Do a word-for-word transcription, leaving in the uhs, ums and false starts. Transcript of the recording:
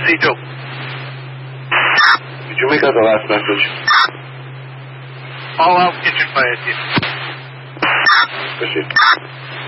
C two. Did you make out the last message? All out kitchen fire team. Proceed.